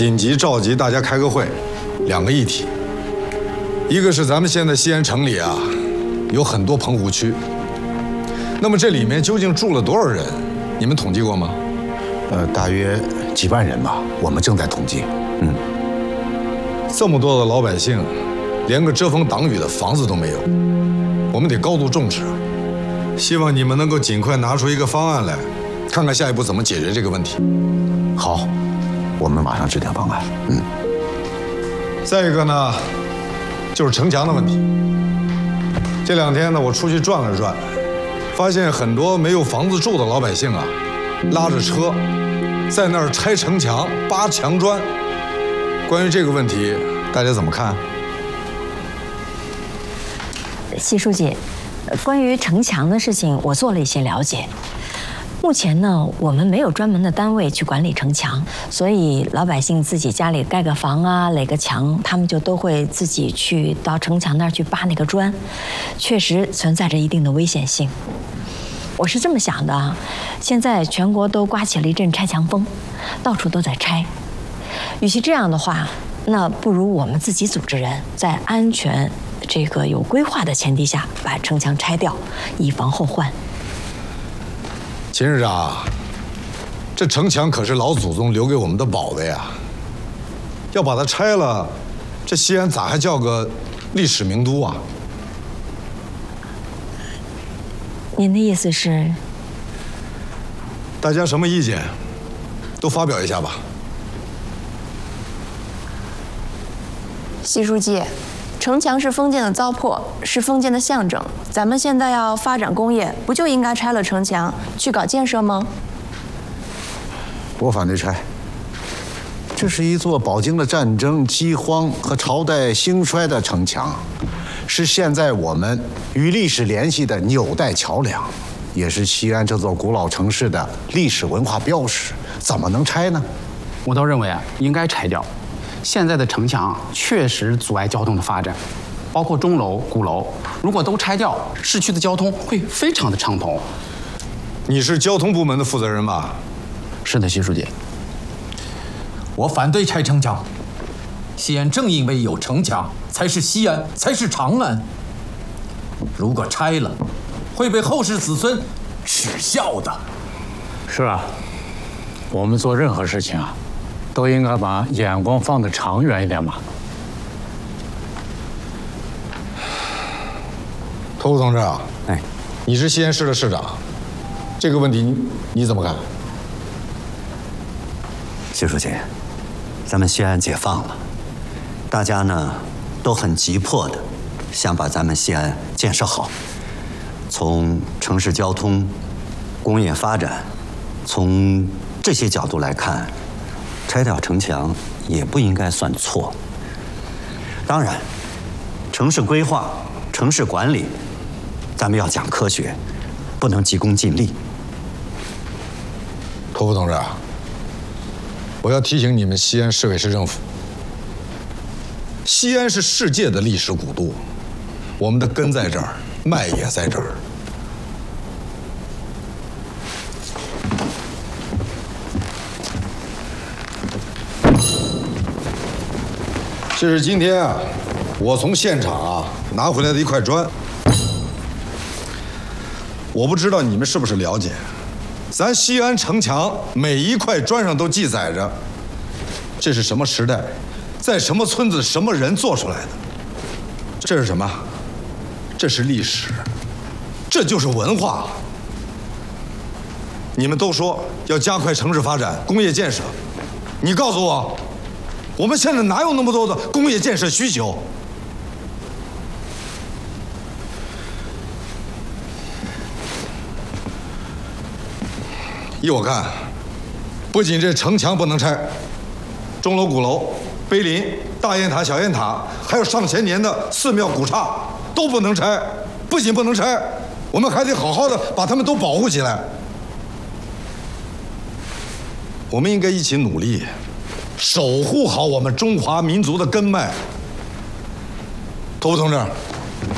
紧急召集大家开个会，两个议题。一个是咱们现在西安城里啊，有很多棚户区。那么这里面究竟住了多少人？你们统计过吗？ 大约几万人吧，我们正在统计。 这么多的老百姓，连个遮风挡雨的房子都没有，我们得高度重视。希望你们能够尽快拿出一个方案来，看看下一步怎么解决这个问题。 好，我们马上制定方案。 再一个呢，就是城墙的问题。这两天呢，我出去转了转，发现很多没有房子住的老百姓啊，拉着车在那儿拆城墙、扒墙砖。关于这个问题，大家怎么看？ 习书记，关于城墙的事情，我做了一些了解。目前呢，我们没有专门的单位去管理城墙，所以老百姓自己家里盖个房啊、垒个墙，他们就都会自己去到城墙那儿去扒那个砖，确实存在着一定的危险性。我是这么想的啊，现在全国都刮起了一阵拆墙风，到处都在拆。与其这样的话，那不如我们自己组织人，在安全、有规划的前提下，把城墙拆掉，以防后患。 秦市长，这城墙可是老祖宗留给我们的宝贝呀，要把它拆了，这西安咋还叫个历史名都啊？ 您的意思是？ 大家什么意见，都发表一下吧。 习书记，城墙是封建的糟粕，是封建的象征。咱们现在要发展工业，不就应该拆了城墙，去搞建设吗？ 我反对拆。这是一座饱经了战争、饥荒和朝代兴衰的城墙，是现在我们与历史联系的纽带桥梁，也是西安这座古老城市的历史文化标识。怎么能拆呢？ 我倒认为应该拆掉。现在的城墙确实阻碍交通的发展，包括钟楼、鼓楼，如果都拆掉，市区的交通会非常的畅通。 你是交通部门的负责人吧？ 是的，习书记。 我反对拆城墙。西安正因为有城墙，才是西安，才是长安。如果拆了，会被后世子孙耻笑的。 是啊，我们做任何事情啊，都应该把眼光放得长远一点嘛。 头部同志啊，你是西安市的市长，这个问题你怎么看？ 习书记，咱们西安解放了，大家呢都很急迫的想把咱们西安建设好。从城市交通、工业发展，从这些角度来看，拆掉城墙也不应该算错。当然，城市规划、城市管理，咱们要讲科学，不能急功近利。 头部同志啊，我要提醒你们西安市委市政府，西安是世界的历史古都，我们的根在这儿，脉也在这儿。这是今天啊，我从现场啊拿回来的一块砖。我不知道你们是不是了解，咱西安城墙每一块砖上都记载着，这是什么时代，在什么村子什么人做出来的。这是什么？这是历史，这就是文化。你们都说要加快城市发展、工业建设，你告诉我，我们现在哪有那么多的工业建设需求？依我看，不仅这城墙不能拆，钟楼、鼓楼、碑林、大雁塔、小雁塔，还有上千年的寺庙、古刹都不能拆。不仅不能拆，我们还得好好的把它们都保护起来。我们应该一起努力，守护好我们中华民族的根脉。头部同志，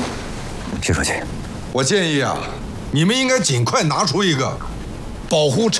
习书记， 我建议啊，你们应该尽快拿出一个保护